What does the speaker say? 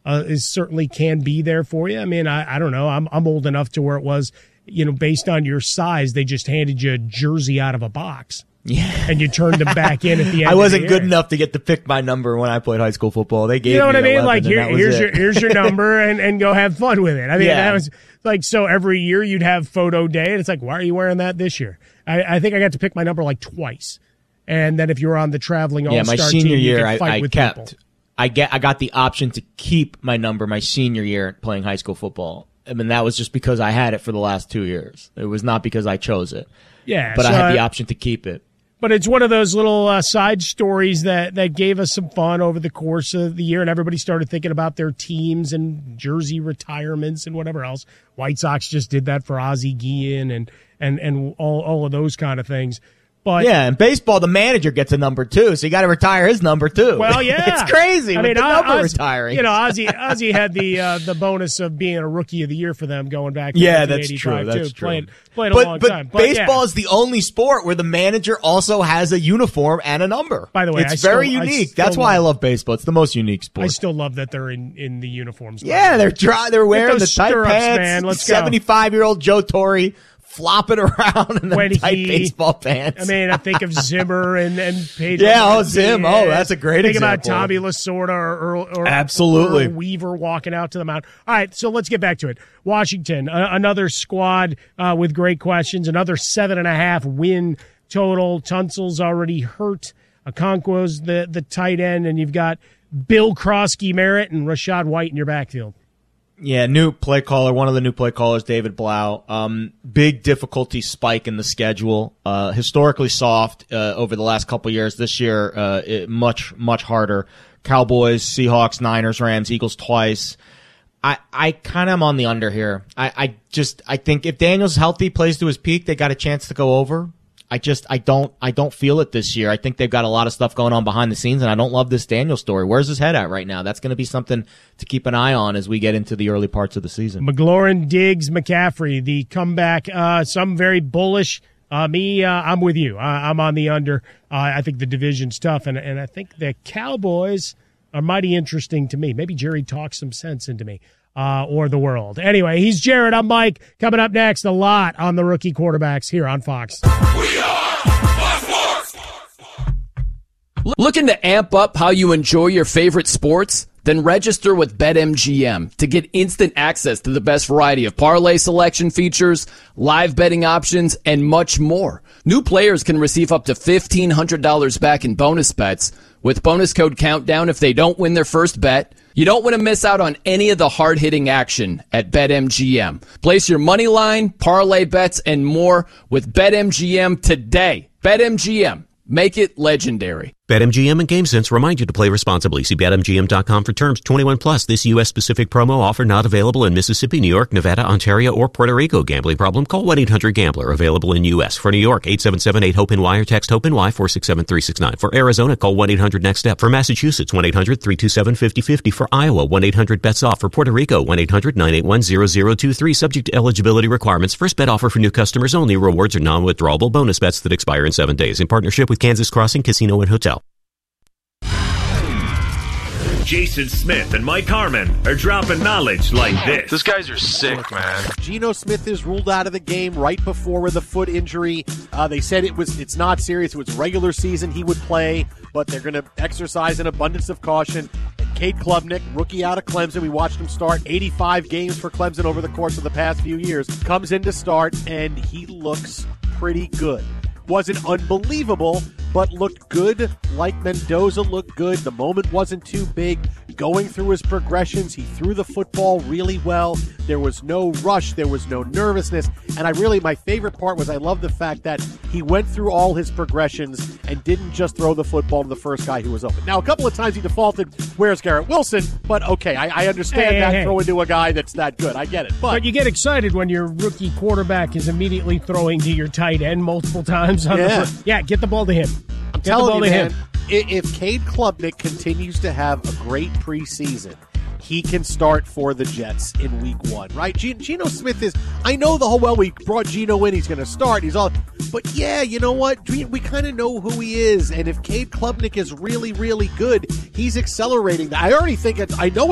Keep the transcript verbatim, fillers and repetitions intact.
uh, is certainly can be there for you. I mean, I, I don't know. I'm I'm old enough to where it was, you know, based on your size, they just handed you a jersey out of a box. Yeah. And you turned them back in at the end. I wasn't of the good enough to get to pick my number when I played high school football. They gave you know me what I mean? Like, here, here's it. your here's your number, and, and go have fun with it. I mean, yeah. that was like, so every year you'd have photo day, and it's like, why are you wearing that this year? I, I think I got to pick my number like twice. And then if you were on the traveling yeah, all-star my senior team, you year, could I, fight I with kept. people. I get. I got the option to keep my number my senior year playing high school football. I mean, that was just because I had it for the last two years. It was not because I chose it. Yeah, but so I had the I, option to keep it. But it's one of those little uh, side stories that, that gave us some fun over the course of the year, and everybody started thinking about their teams and jersey retirements and whatever else. White Sox just did that for Ozzie Guillen and and and all all of those kind of things. But yeah, in baseball, the manager gets a number too, so you got to retire his number too. Well, yeah, it's crazy. I with mean, the number Oz, retiring. You know, Ozzie Ozzie had the uh, the bonus of being a rookie of the year for them going back. To yeah, that's true. Too. That's true. Played, played but, a long but time. But baseball yeah. is the only sport where the manager also has a uniform and a number. By the way, it's I very still, unique. I That's why I love baseball. It's the most unique sport. I still love that they're in, in the uniforms. Yeah, they're dry, they're wearing the tight stirrups, pants. Man. Let's go. seventy-five-year-old Joe Torre flopping around in the when tight he, baseball pants. I mean, I think of Zimmer and, and Pedro. Yeah, oh, Martinez. Zim. Oh, that's a great think example. Think about Tommy Lasorda or, or, or Absolutely. Earl Weaver walking out to the mound. All right, so let's get back to it. Washington, uh, another squad uh, with great questions, another seven and a half win total. Tunsil's already hurt. Okonkwo's the, the tight end, and you've got Bill Krosky-Merritt and Rashad White in your backfield. Yeah, new play caller, one of the new play callers, David Blau. Um, big difficulty spike in the schedule. Uh, historically soft uh, over the last couple years. This year, uh, it, much, much harder. Cowboys, Seahawks, Niners, Rams, Eagles twice. I, I kind of am on the under here. I, I just, I think if Daniels healthy, plays to his peak, they got a chance to go over. I just, I don't, I don't feel it this year. I think they've got a lot of stuff going on behind the scenes, and I don't love this Daniel story. Where's his head at right now? That's going to be something to keep an eye on as we get into the early parts of the season. McLaurin, Diggs, McCaffrey, the comeback. Uh, some very bullish. Uh, me, uh, I'm with you. I, I'm on the under. Uh, I think the division's tough, and and I think the Cowboys are mighty interesting to me. Maybe Jerry talks some sense into me. Uh, or the world. Anyway, he's Jared. I'm Mike. Coming up next, a lot on the rookie quarterbacks here on Fox. We are Fox Sports. Looking to amp up how you enjoy your favorite sports? Then register with BetMGM to get instant access to the best variety of parlay selection features, live betting options, and much more. New players can receive up to fifteen hundred dollars back in bonus bets with bonus code COUNTDOWN if they don't win their first bet. You don't want to miss out on any of the hard-hitting action at BetMGM. Place your money line, parlay bets, and more with BetMGM today. BetMGM. Make it legendary. BetMGM and GameSense remind you to play responsibly. See Bet M G M dot com for terms. twenty-one plus. This U S-specific promo offer not available in Mississippi, New York, Nevada, Ontario, or Puerto Rico. Gambling problem? Call one eight hundred gambler. Available in U S. For New York, eight seven seven eight hope N Y or text HOPE-NY four six seven three six nine. For Arizona, call one eight hundred next step. For Massachusetts, one eight hundred three two seven five zero five zero. For Iowa, one eight hundred bets off. For Puerto Rico, one eight hundred nine eight one zero zero two three. Subject to eligibility requirements. First bet offer for new customers only. Rewards are non-withdrawable bonus bets that expire in seven days. In partnership with Kansas Crossing Casino and Hotel. Jason Smith and Mike Harmon are dropping knowledge like this. These guys are sick, man. Geno Smith is ruled out of the game right before with a foot injury. Uh, they said it was it's not serious. It was regular season he would play, but they're going to exercise an abundance of caution. And Cade Klubnik, rookie out of Clemson, we watched him start eighty-five games for Clemson over the course of the past few years, comes in to start, and he looks pretty good. Wasn't unbelievable, but looked good like Mendoza looked good. The moment wasn't too big. Going through his progressions, he threw the football really well. There was no rush. There was no nervousness. And I really, my favorite part was I love the fact that he went through all his progressions and didn't just throw the football to the first guy who was open. Now, a couple of times he defaulted, where's Garrett Wilson? But okay, I, I understand hey, that hey, throwing to a guy that's that good. I get it. But, but you get excited when your rookie quarterback is immediately throwing to your tight end multiple times. On yeah. the yeah, get the ball to him. I'm get telling the ball you, to man, him. If Cade Klubnik continues to have a great preseason, he can start for the Jets in week one, right? Geno Smith is, I know the whole, well, we brought Geno in, he's going to start, he's all, but yeah, you know what? We, we kind of know who he is, and if Cade Klubnik is really, really good, he's accelerating. I already think, it's, I know